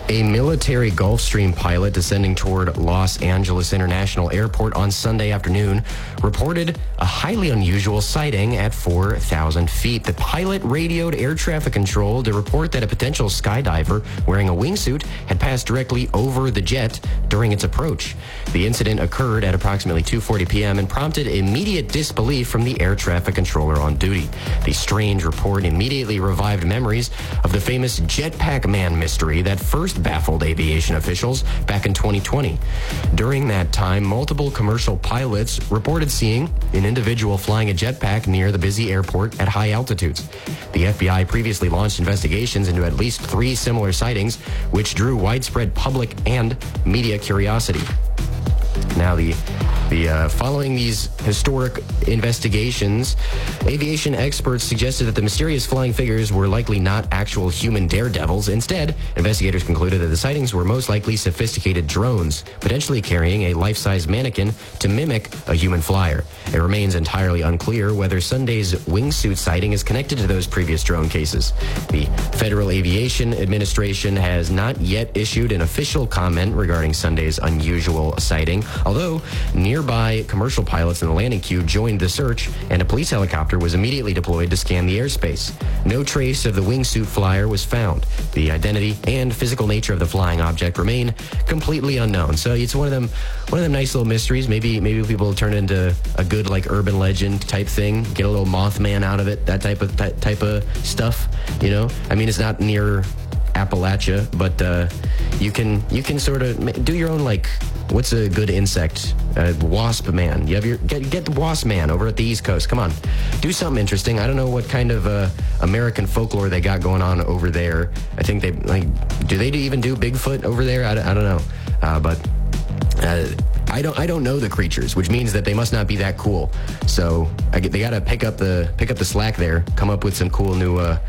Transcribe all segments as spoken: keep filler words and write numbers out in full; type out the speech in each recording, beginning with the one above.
A military Gulfstream pilot descending toward Los Angeles International Airport on Sunday afternoon reported a highly unusual sighting at four thousand feet. The pilot radioed air traffic control to report that a potential skydiver wearing a wingsuit had passed directly over the jet during its approach. The incident occurred at approximately two forty p.m. and prompted immediate disbelief from the air traffic controller on duty. The strange report immediately revived memories of the famous Jetpack Man mystery that first baffled aviation officials back in twenty twenty. During that time, multiple commercial pilots reported seeing an individual flying a jetpack near the busy airport at high altitudes. The F B I previously launched investigations into at least three similar sightings, which drew widespread public and media curiosity. Now, the the uh, following these historic investigations, aviation experts suggested that the mysterious flying figures were likely not actual human daredevils. Instead, investigators concluded that the sightings were most likely sophisticated drones, potentially carrying a life-size mannequin to mimic a human flyer. It remains entirely unclear whether Sunday's wingsuit sighting is connected to those previous drone cases. The Federal Aviation Administration has not yet issued an official comment regarding Sunday's unusual sighting, although nearby commercial pilots in the landing queue joined the search, and a police helicopter was immediately deployed to scan the airspace. No trace of the wingsuit flyer was found. The identity and physical nature of the flying object remain completely unknown. So it's one of them, one of them nice little mysteries. Maybe, maybe people turn it into a good like urban legend type thing. Get a little Mothman out of it. That type of that type of stuff. You know, I mean, it's not near Appalachia, but uh, you can you can sort of do your own, like, what's a good insect? Uh, wasp man. You have your get, get the wasp man over at the East Coast. Come on, do something interesting. I don't know what kind of uh, American folklore they got going on over there. I think they like. Do they even do Bigfoot over there? I, I don't know, uh, but. Uh, I don't. I don't know the creatures, which means that they must not be that cool. So I get, they got to pick up the pick up the slack there. Come up with some cool new uh,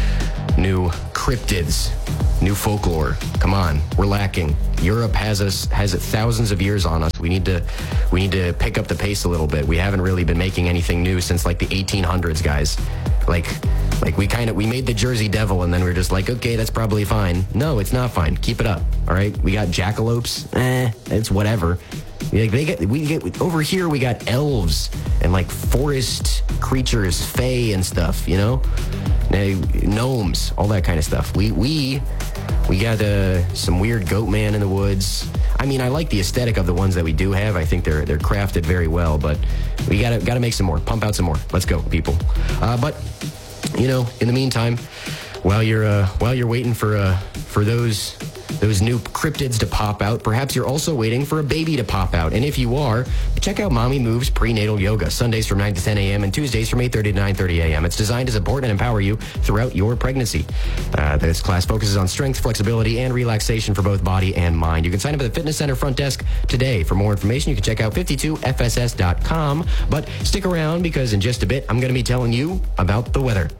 new cryptids, new folklore. Come on, we're lacking. Europe has us has thousands of years on us. We need to we need to pick up the pace a little bit. We haven't really been making anything new since like the eighteen hundreds, guys. Like. Like, we kind of, we made the Jersey Devil, and then we we're just like, okay, that's probably fine. No, it's not fine. Keep it up, all right? We got jackalopes. Eh, it's whatever. Like, they get, we get, over here, we got elves and, like, forest creatures, fae and stuff, you know? Gnomes, all that kind of stuff. We, we, we got uh, some weird goat man in the woods. I mean, I like the aesthetic of the ones that we do have. I think they're they're crafted very well, but we gotta gotta make some more. Pump out some more. Let's go, people. Uh, but... You know, in the meantime, while you're uh, while you're waiting for uh, for those those new cryptids to pop out, perhaps you're also waiting for a baby to pop out. And if you are, check out Mommy Moves Prenatal Yoga, Sundays from nine to ten a.m. and Tuesdays from eight thirty to nine thirty a.m. It's designed to support and empower you throughout your pregnancy. Uh, this class focuses on strength, flexibility, and relaxation for both body and mind. You can sign up at the Fitness Center front desk today. For more information, you can check out fifty-two F S S dot com. But stick around, because in just a bit, I'm going to be telling you about the weather.